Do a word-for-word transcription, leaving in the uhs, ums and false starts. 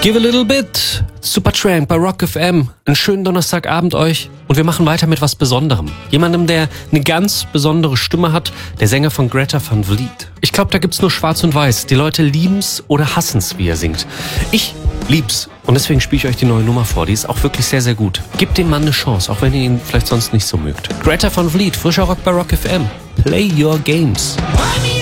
Give a little bit. Supertramp bei Rock F M. Einen schönen Donnerstagabend euch. Und wir machen weiter mit was Besonderem. Jemandem, der eine ganz besondere Stimme hat. Der Sänger von Greta Van Fleet. Ich glaube, da gibt's nur schwarz und weiß. Die Leute lieben's oder hassen's, wie er singt. Ich lieb's. Und deswegen spiele ich euch die neue Nummer vor. Die ist auch wirklich sehr, sehr gut. Gebt dem Mann eine Chance, auch wenn ihr ihn vielleicht sonst nicht so mögt. Greta Van Fleet, frischer Rock bei Rock F M. Play your games.